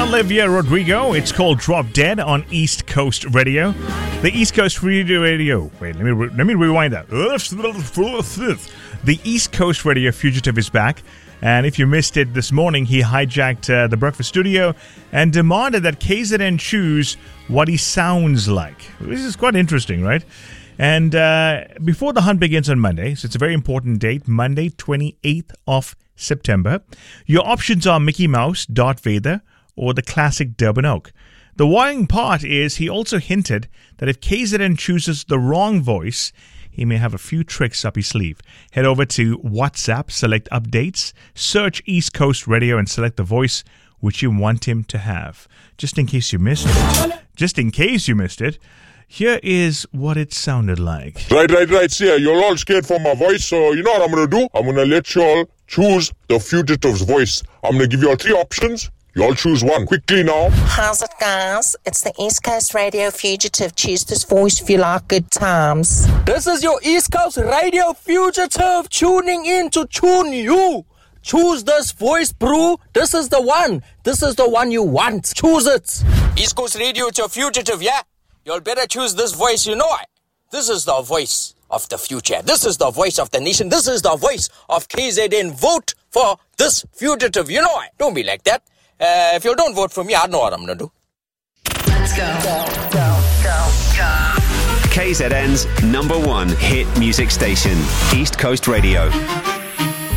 Olivia Rodrigo. It's called Drop Dead on East Coast Radio. The East Coast Radio. Wait, let me rewind that. The East Coast Radio Fugitive is back. And if you missed it this morning, he hijacked the breakfast studio and demanded that KZN choose what he sounds like. This is quite interesting, right? And before the hunt begins on Monday, so it's a very important date, Monday, 28th of September, your options are Mickey Mouse, Darth Vader, or the classic Durban Oak. The worrying part is he also hinted that if KZN chooses the wrong voice, he may have a few tricks up his sleeve. Head over to WhatsApp, select updates, search East Coast Radio and select the voice which you want him to have. Just in case you missed it, here is what it sounded like. Right. See, you're all scared for my voice, so you know what I'm going to do? I'm going to let you all choose the fugitive's voice. I'm going to give you all 3 options. You all choose one. Quickly now. How's it, guys? It's the East Coast Radio Fugitive. Choose this voice if you like good times. This is your East Coast Radio Fugitive tuning in to tune you. Choose this voice, bro. This is the one. This is the one you want. Choose it. East Coast Radio, it's your fugitive, yeah? You'll better choose this voice, you know it. This is the voice of the future. This is the voice of the nation. This is the voice of KZN. Vote for this fugitive, you know it. Don't be like that. If you don't vote for me, I know what I'm going to do. Let's go. KZN's #1 hit music station, East Coast Radio.